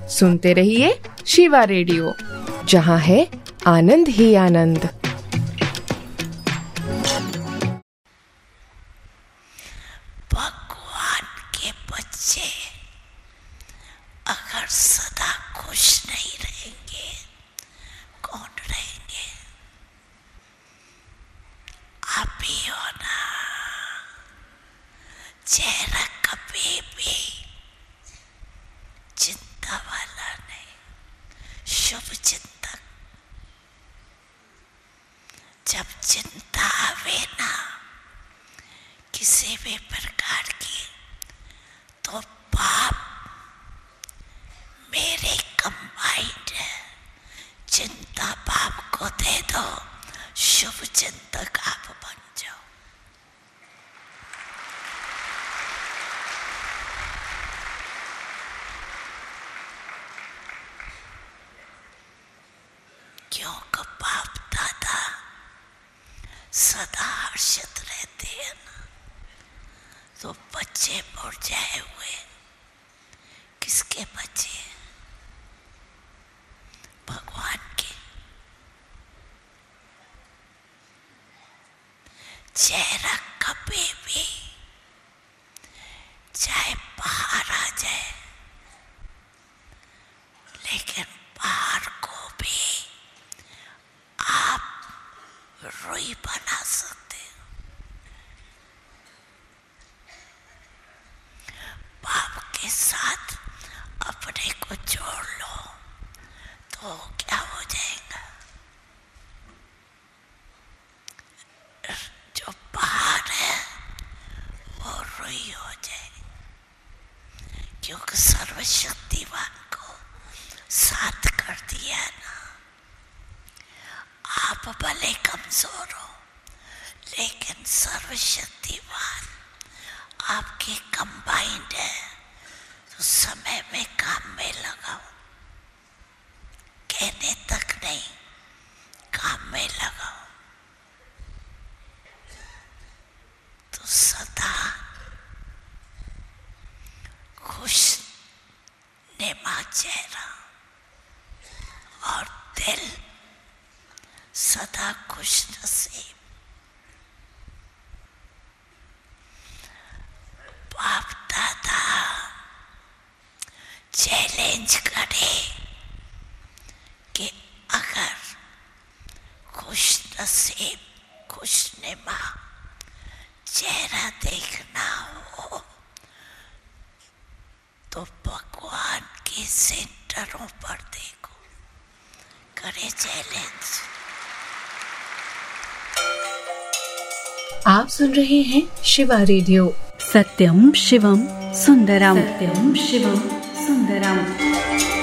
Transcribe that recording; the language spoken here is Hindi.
सुनते रहिए शिवा रेडियो, जहाँ है आनंद ही आनंद। भगवान के बच्चे अगर सदा खुश नहीं रहेंगे, कौन रहेंगे? आप ही हो ना। चेहरा कभी भी चिंता वाला नहीं, शुभ चिंतक। जब चिंता आवे ना किसी भी प्रकार की, तो पाप मेरे कंबाइंड है। चिंता पाप को दे दो, शुभ चिंतक आप बन जाओ। क्योंकि बाप दादा सदा हर्षित रहते हैं ना, तो बच्चे मुरझाए हुए किसके बच्चे? भगवान के। चेहरा कभी भी चाहे बाहर आ जाए, लेकिन बाहर को भी आप रुई बना सकते हो। बाप के साथ अपने को जोड़ लो तो क्या हो जाएगा? जो बाहर है वो रुई हो जाएगी, क्योंकि सर्वशक्तिवान को साथ कर दिया ना। आप भले कमजोर हो, लेकिन सर्वशक्तिवान आपके कंबाइंड है, तो समय में काम में लगाओ। कहने तक नहीं, काम में लगाओ, तो सदा खुश नेमा चेहरा और दिल सदा खुश नसीब। बाप दादा चैलेंज करे कि अगर खुश नसीब खुश नेमा चेहरा देखना हो, तो भगवान के सेंटरों पर देखो। करे चैलेंज। आप सुन रहे हैं शिवा रेडियो। सत्यम शिवम सुंदरम। सत्यम शिवम सुंदरम।